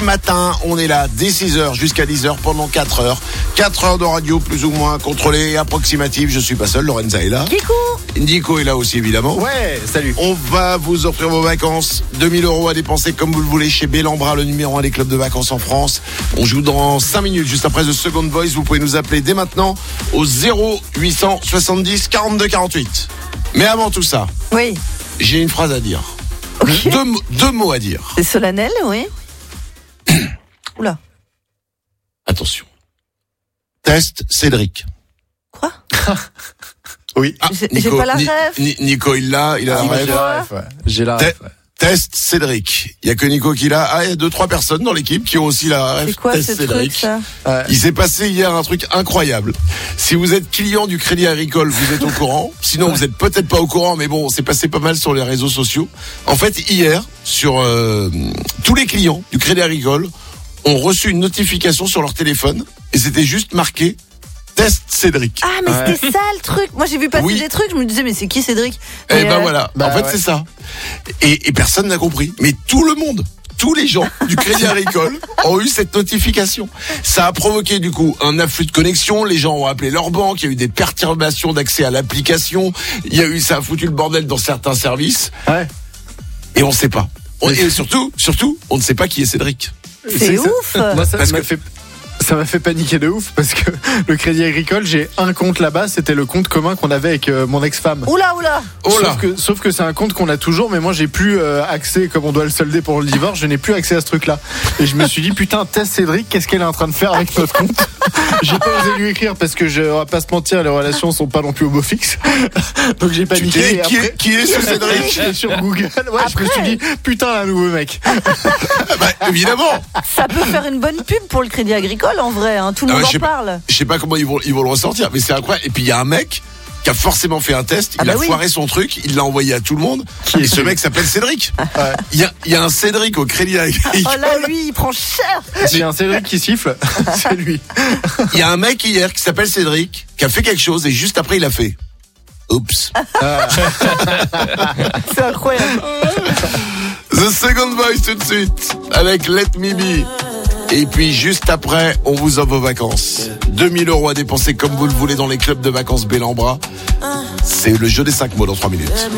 matin, on est là dès 6h jusqu'à 10h pendant 4 heures. 4 heures de radio plus ou moins contrôlée et approximative. Je suis pas seul, Lorenza est là. Kikou. Nico est là aussi évidemment. Ouais, salut. On va vous offrir vos vacances. 2000 € à dépenser comme vous le voulez chez Bellambra, le numéro 1 des clubs de vacances en France. On joue dans 5 minutes juste après The Second Voice. Vous pouvez nous appeler dès maintenant au 0870 42 48. Mais avant tout ça, Oui. j'ai une phrase à dire. Ok. Deux mots à dire. C'est solennel, oui. Oula. Attention. Test Cédric. Quoi? Oui. Ah, J'ai pas la ref. Nico, il a la ref. J'ai la ref, ouais. J'ai la ref, ouais. Test Cédric. Il y a que Nico qui l'a. Ah, il y a 2-3 personnes dans l'équipe qui ont aussi la ref. C'est quoi Test ce Cédric. truc, ça? Ouais. Il s'est passé hier un truc incroyable. Si vous êtes client du Crédit Agricole, vous êtes au courant. Sinon, vous êtes peut-être pas au courant, mais bon, c'est passé pas mal sur les réseaux sociaux. En fait, hier, sur tous les clients du Crédit Agricole ont reçu une notification sur leur téléphone et c'était juste marqué Test Cédric. Ah, mais Ouais. c'était ça le truc. Moi, j'ai vu passer Oui. des trucs, je me disais, mais c'est qui Cédric? Et Mais, ben voilà. bah En fait, ouais. c'est ça. Et personne n'a compris. Mais tout le monde, tous les gens du Crédit Agricole ont eu cette notification. Ça a provoqué du coup un afflux de connexions. Les gens ont appelé leur banque. Il y a eu des perturbations d'accès à l'application. Ça a foutu le bordel dans certains services. Ouais. Et on ne sait pas. Et surtout, on ne sait pas qui est Cédric. C'est ça. ouf. Moi, ça Parce m'a que- fait. Ça m'a fait paniquer de ouf parce que le Crédit Agricole, j'ai un compte là-bas, c'était le compte commun qu'on avait avec mon ex-femme. Oula. Oh là. Sauf que c'est un compte qu'on a toujours, mais moi j'ai plus accès, comme on doit le solder pour le divorce, je n'ai plus accès à ce truc-là. Et je me suis dit, putain, Tess Cédric, qu'est-ce qu'elle est en train de faire avec notre compte? J'ai pas osé lui écrire parce que on va pas se mentir, les relations sont pas non plus au beau fixe. Donc j'ai Tu paniqué. t'es Et dit après, qui est ce Cédric? je suis sur Google, ouais, je me suis dit, putain, un nouveau mec. Bah, évidemment. Ça peut faire une bonne pub pour le Crédit Agricole, en vrai. Hein. Tout le monde je en sais pas. parle. Je sais pas comment ils vont le ressortir, mais c'est incroyable. Et puis il y a un mec qui a forcément fait un test, il bah a oui. foiré son truc, il l'a envoyé à tout le monde. Et ce mec s'appelle Cédric. Ouais. Il y a un Cédric au Crédit Agricole. Oh là, lui, il prend cher. S'il y a un Cédric qui siffle, c'est lui. Il y a un mec hier qui s'appelle Cédric, qui a fait quelque chose et juste après il a fait oups. C'est incroyable. The Second Voice tout de suite avec Let Me Be. Et puis juste après, on vous offre vos vacances. 2000 € à dépenser comme vous le voulez dans les clubs de vacances Bellambra. C'est le jeu des 5 mots dans 3 minutes.